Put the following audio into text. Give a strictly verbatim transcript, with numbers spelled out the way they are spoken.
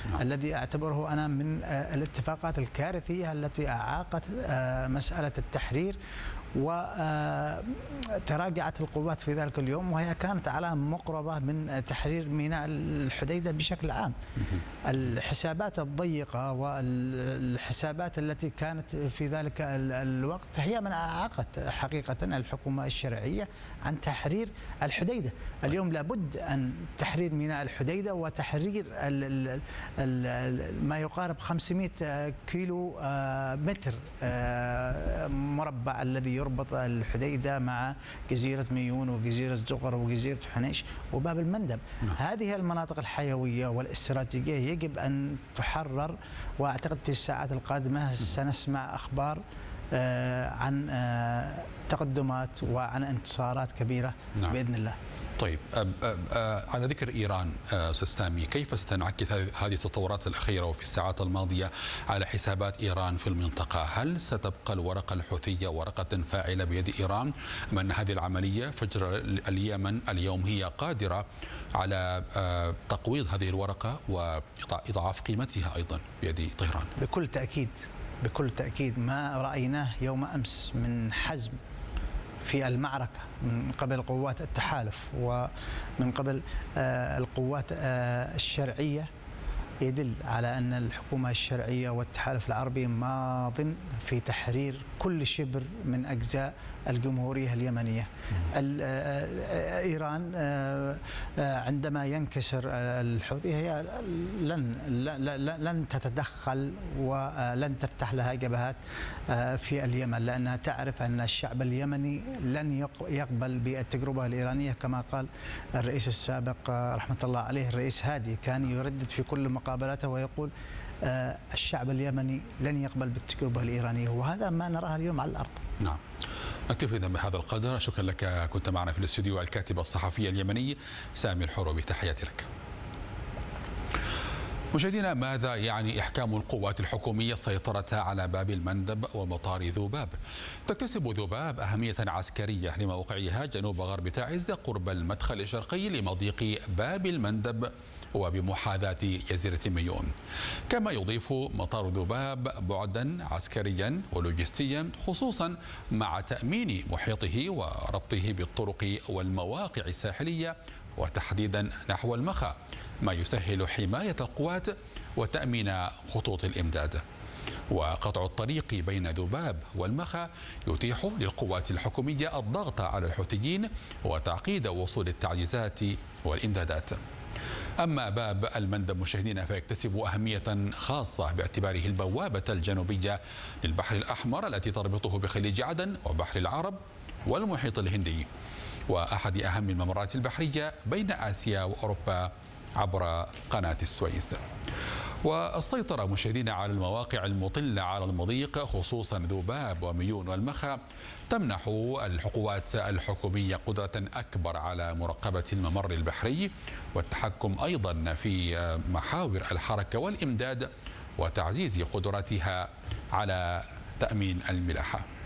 نعم. الذي أعتبره أنا من الاتفاقات الكارثية التي أعاقت مسألة التحرير، وتراجعت القوات في ذلك اليوم، وهي كانت على مقربة من تحرير ميناء الحديدة بشكل عام. الحسابات الضيقة والحسابات التي كانت في ذلك الوقت هي من أعاقت حقيقة الحكومة الشرعية عن تحرير الحديدة. اليوم لابد أن تحرير ميناء الحديدة وتحرير ال ال ما يقارب خمسمئة كيلو متر مربع الذي يربط الحديدة مع جزيرة ميون وجزيرة زغر وجزيرة حنيش وباب المندب. نعم. هذه المناطق الحيوية والاستراتيجية يجب أن تحرر، وأعتقد في الساعات القادمة سنسمع أخبار عن تقدمات وعن انتصارات كبيرة. نعم. بإذن الله. طيب، أب أب أب على ذكر إيران أستاذ سامي، كيف ستنعكس هذه التطورات الأخيرة وفي الساعات الماضية على حسابات إيران في المنطقة؟ هل ستبقى الورقة الحوثية ورقة فاعلة بيد إيران، أم أن هذه العملية فجر اليمن اليوم هي قادرة على تقويض هذه الورقة وإضعاف قيمتها أيضا بيد طهران؟ بكل تأكيد، بكل تأكيد ما رأيناه يوم أمس من حزم في المعركة من قبل قوات التحالف ومن قبل القوات الشرعية يدل على أن الحكومة الشرعية والتحالف العربي ماض في تحرير كل شبر من أجزاء الجمهورية اليمنية. إيران عندما ينكسر الحوثي هي لن لن تتدخل ولن تفتح لها جبهات في اليمن، لأنها تعرف أن الشعب اليمني لن يقبل بالتجربة الإيرانية. كما قال الرئيس السابق رحمة الله عليه الرئيس هادي، كان يردد في كل مقابلاته ويقول الشعب اليمني لن يقبل بالتجربة الإيرانية، وهذا ما نراها اليوم على الأرض. نعم. نكتفي إذا بهذا القدر. شكرا لك، كنت معنا في الاستوديو الكاتب الصحفي اليمني سامي الحروبي، تحياتي لك. مشاهدينا، ماذا يعني إحكام القوات الحكومية السيطرة على باب المندب ومطار ذوباب؟ تكتسب ذوباب أهمية عسكرية لموقعها جنوب غرب تعز قرب المدخل الشرقي لمضيق باب المندب وبمحاذاة جزيرة ميون. كما يضيف مطار ذوباب بعدا عسكريا ولوجستيا، خصوصا مع تأمين محيطه وربطه بالطرق والمواقع الساحلية وتحديدا نحو المخا، ما يسهل حماية القوات وتأمين خطوط الإمداد. وقطع الطريق بين ذوباب والمخا يتيح للقوات الحكومية الضغط على الحوثيين وتعقيد وصول التعزيزات والإمدادات. أما باب المندب مشاهدينا فيكتسب أهمية خاصة باعتباره البوابة الجنوبية للبحر الأحمر التي تربطه بخليج عدن وبحر العرب والمحيط الهندي، وأحد أهم الممرات البحرية بين آسيا وأوروبا عبر قناة السويس. والسيطرة مشاهدينا على المواقع المطلة على المضيق خصوصا ذوباب وميون والمخا تمنح القوات الحكومية قدرة أكبر على مراقبة الممر البحري والتحكم أيضا في محاور الحركة والإمداد وتعزيز قدراتها على تأمين الملاحة.